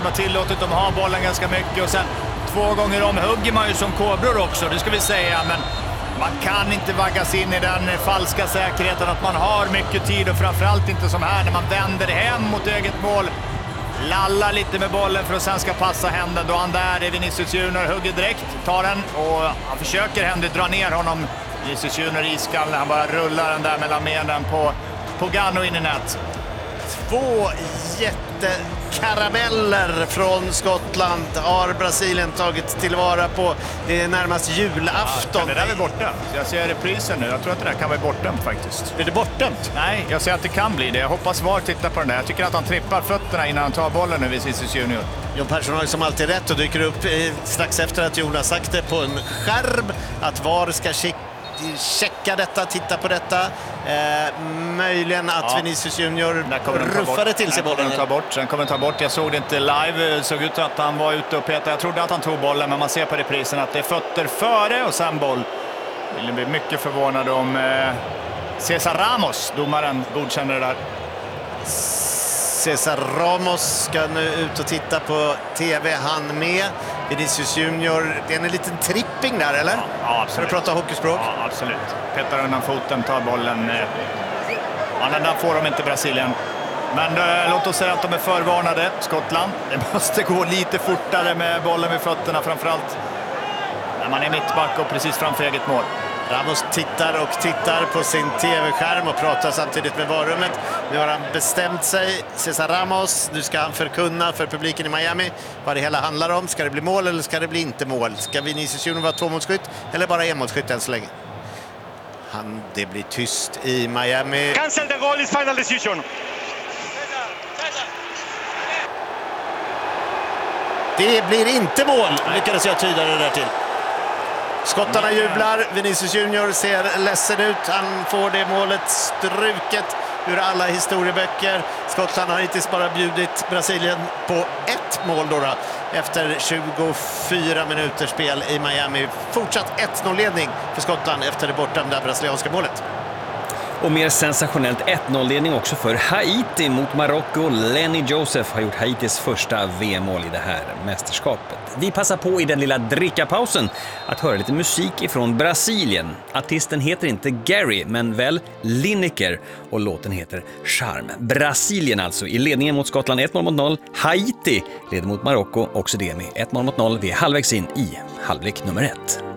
har tillåtit dem ha bollen ganska mycket. Och sen 2 gånger om hugger man ju som kobror också, det ska vi säga. Men man kan inte vaggas in i den falska säkerheten att man har mycket tid, och framförallt inte som här när man vänder hem mot eget mål. Lallar lite med bollen för att sen ska passa hända. Då han där är Vinicius Junior, hugger direkt, tar den och han försöker Henry dra ner honom. Vinicius Junior iskall när han bara rullar den där mellan benen på Gano in i nät. 2 jättekarameller från Skottland har Brasilien tagit tillvara på. Det är närmast julafton. Ja, det där är borta. Jag ser reprisen nu. Jag tror att det där kan vara bortdömt faktiskt. Är det bortdömt? Nej, jag ser att det kan bli det. Jag hoppas VAR tittar på den där. Jag tycker att han trippar fötterna innan han tar bollen nu vid Vinicius Junior. John Persson har ju som alltid rätt och dyker upp strax efter att Jonas sagt det på en skärm att VAR ska checka detta, titta på detta. Möjligen att Vinicius Junior ruffade till sig bollen. Sen kommer den ta bort. Jag såg det inte live. Det såg ut att han var ute och petade. Jag trodde att han tog bollen, men man ser på reprisen att det är fötter före och sen boll. Jag blir mycket förvånad om Cesar Ramos, domaren, godkänner det där. Cesar Ramos ska nu ut och titta på TV. Han med. Vinicius Junior, det är en liten tripping där, eller? Ja, absolut. För att prata hockeyspråk? Ja, absolut. Petar undan foten, tar bollen. Ja, den där får de inte Brasilien. Men låt oss säga att de är förvarnade, Skottland. Det måste gå lite fortare med bollen vid fötterna, framförallt när man är mittback och precis framför eget mål. Ramos tittar på sin tv-skärm och pratar samtidigt med varummet. Nu har han bestämt sig, Cesar Ramos. Nu ska han förkunna för publiken i Miami vad det hela handlar om. Ska det bli mål eller ska det bli inte mål? Ska Vinicius Junior vara 2-målsskytt eller bara 1-målsskytt än så länge? Det blir tyst i Miami. Cancel the goal is final decision. Det blir inte mål, lyckades jag tyda det där till. Skottarna jublar, Vinicius Junior ser ledsen ut, han får det målet struket ur alla historieböcker. Skottland har hittills bara bjudit Brasilien på 1 mål då, efter 24 minuters spel i Miami. Fortsatt 1-0-ledning för Skottland efter det bortdömda brasilianska målet. Och mer sensationellt 1-0-ledning också för Haiti mot Marocko. Lenny Joseph har gjort Haitis första VM-mål i det här mästerskapet. Vi passar på i den lilla drickapausen att höra lite musik ifrån Brasilien. Artisten heter inte Gary, men väl Lineker, och låten heter Charm. Brasilien alltså i ledningen mot Skottland 1-0. Haiti leder mot Marocko, också det med 1-0. Vi är halvvägs in i halvlek nummer 1.